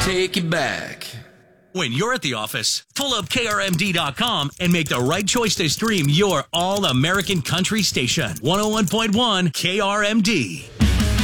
Take it back. When you're at the office, pull up KRMD.com and make the right choice to stream your all-American country station. 101.1 KRMD.